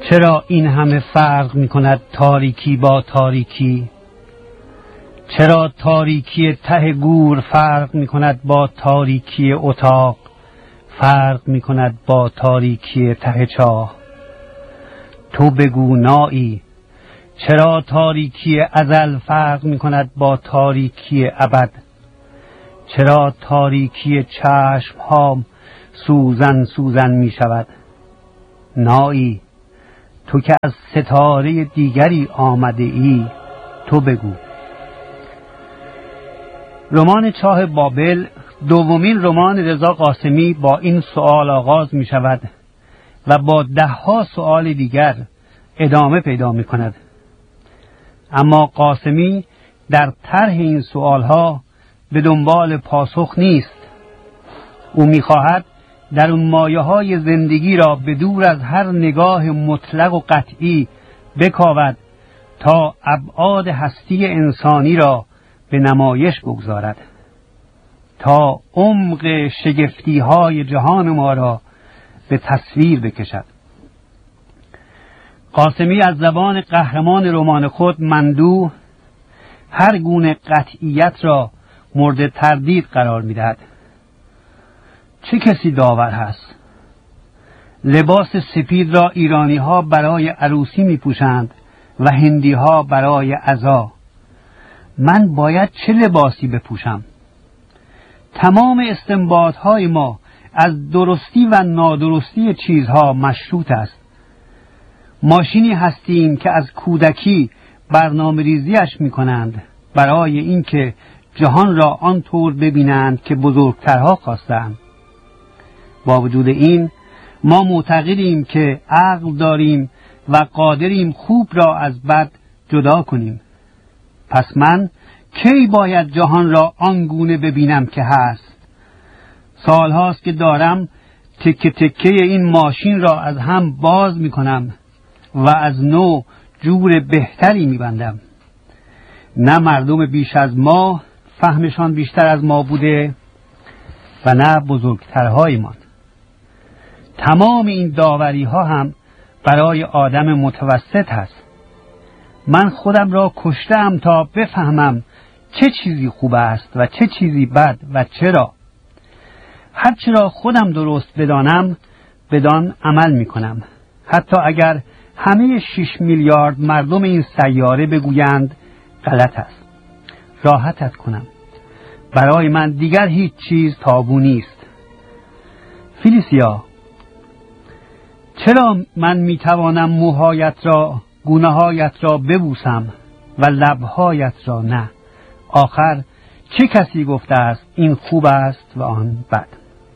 چرا این همه فرق می کند تاریکی با تاریکی؟ چرا تاریکی ته گور فرق می کند با تاریکی اتاق فرق می کند با تاریکی ته چاه؟ تو بگو نایی، چرا تاریکی ازل فرق می کند با تاریکی ابد؟ چرا تاریکی چشم ها سوزن سوزن می شود؟ نایی، تو که از ستاره دیگری آمده ای، تو بگو. رمان چاه بابل، دومین رمان رضا قاسمی، با این سوال آغاز می شود و با 10 سوال دیگر ادامه پیدا می کند. اما قاسمی در طرح این سوالها به دنبال پاسخ نیست. او می خواهد در اون مایه‌های زندگی را به دور از هر نگاه مطلق و قطعی بکاود تا ابعاد هستی انسانی را به نمایش بگذارد، تا عمق شگفتی‌های جهان ما را به تصویر بکشد. قاسمی از زبان قهرمان رمان خود مندو هر گونه قطعیت را مورد تردید قرار می‌دهد. چه کسی داور هست؟ لباس سپید را ایرانی‌ها برای عروسی می‌پوشند و هندی‌ها برای عزا. من باید چه لباسی بپوشم؟ تمام استنباط‌های ما از درستی و نادرستی چیزها مشروط است. ماشینی هستیم که از کودکی برنامه ریزیش می‌کنند برای اینکه جهان را آنطور ببینند که بزرگترها خواستند. با وجود این ما معتقدیم که عقل داریم و قادریم خوب را از بد جدا کنیم. پس من کی باید جهان را آنگونه ببینم که هست؟ سالهاست که دارم تکه تکه این ماشین را از هم باز می کنم و از نو جور بهتری می بندم. نه مردم بیش از ما فهمشان بیشتر از ما بوده و نه بزرگترهایمان. تمام این داوری ها هم برای آدم متوسط هست. من خودم را کشتم تا بفهمم چه چیزی خوب است و چه چیزی بد و چرا. هرچه را خودم درست بدانم بدان عمل می کنم، حتی اگر همه 6 میلیارد مردم این سیاره بگویند غلط است. راحتت کنم، برای من دیگر هیچ چیز تابو نیست. فلیسیا، چرا من میتوانم موهایت را، گونه‌هایت را ببوسم و لبهایت را نه؟ آخر چه کسی گفته است این خوب است و آن بد؟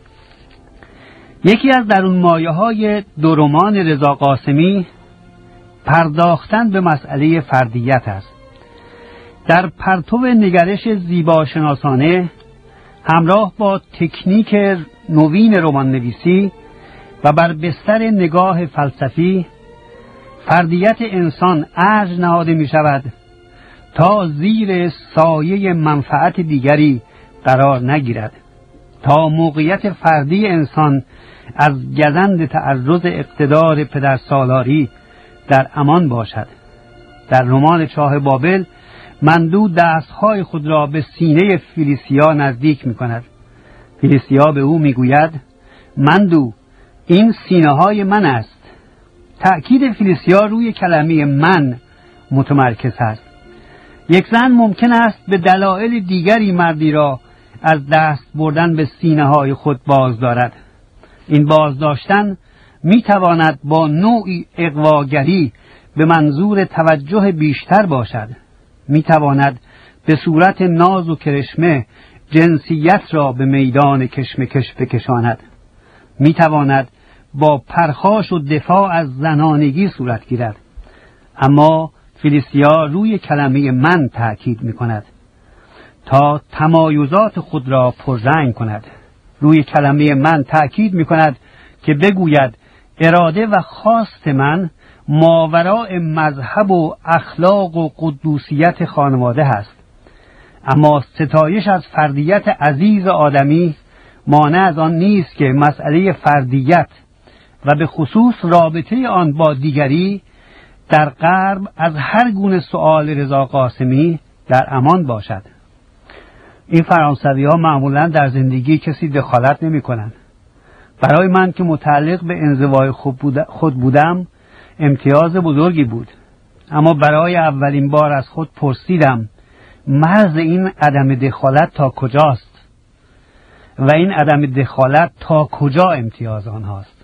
یکی از درون مایه‌های دو رمان رضا قاسمی پرداختن به مسئله فردیت است. در پرتو نگرش زیباشناسانه همراه با تکنیک نوین رمان نویسی و بر بستر نگاه فلسفی، فردیت انسان ارج نهاده می شود تا زیر سایه منفعت دیگری قرار نگیرد، تا موقعیت فردی انسان از گزند تعرض اقتدار پدرسالاری در امان باشد. در رمان چاه بابل مندو دستهای خود را به سینه فلیسیا نزدیک می کند. فلیسیا به او می گوید مندو، این سینه های من است. تأکید فلیسیا روی کلمه من متمرکز است. یک زن ممکن است به دلایل دیگری مردی را از دست بردن به سینه های خود باز دارد. این بازداشتن می تواند با نوعی اغواگری به منظور توجه بیشتر باشد. می تواند به صورت ناز و کرشمه جنسیت را به میدان کشمکش بکشاند. می تواند با پرخاش و دفاع از زنانگی صورت گیرد. اما فلیسیا روی کلمه من تأکید می کند تا تمایزات خود را پررنگ کند. روی کلمه من تأکید می کند که بگوید اراده و خواست من ماوراء مذهب و اخلاق و قدوسیت خانواده هست. اما ستایش از فردیت عزیز آدمی مانع از آن نیست که مسئله فردیت و به خصوص رابطه آن با دیگری در غرب از هر گونه سؤال رضا قاسمی در امان باشد. این فرانسوی ها معمولا در زندگی کسی دخالت نمی کنند. برای من که متعلق به انزوای خود بودم امتیاز بزرگی بود، اما برای اولین بار از خود پرسیدم مرز این عدم دخالت تا کجاست و این عدم دخالت تا کجا امتیاز آنهاست.